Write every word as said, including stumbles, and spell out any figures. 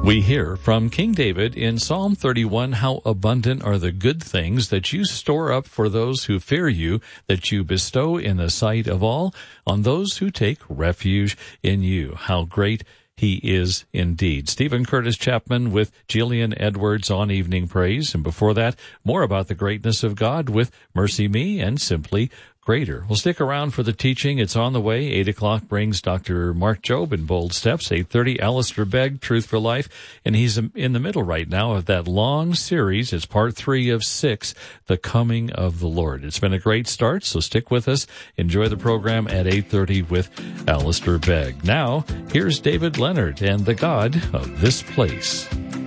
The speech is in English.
We hear from King David in Psalm thirty-one, how abundant are the good things that you store up for those who fear you, that you bestow in the sight of all, on those who take refuge in you. How great He is indeed. Stephen Curtis Chapman with Jillian Edwards on Evening Praise. And before that, more about the greatness of God with Mercy Me and Simply Greater. Well, stick around for the teaching. It's on the way. Eight o'clock brings Doctor Mark Jobe in Bold Steps. Eight thirty, Alistair Begg, Truth for Life. And he's in the middle right now of that long series. It's part three of six, The Coming of the Lord. It's been a great start, so stick with us. Enjoy the program at eight thirty with Alistair Begg. Now, here's David Leonard and the God of This Place.